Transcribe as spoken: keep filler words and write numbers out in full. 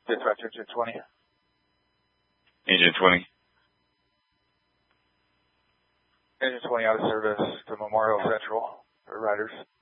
Dispatch engine twenty. Engine twenty. Engine twenty out of service to Memorial Central for riders.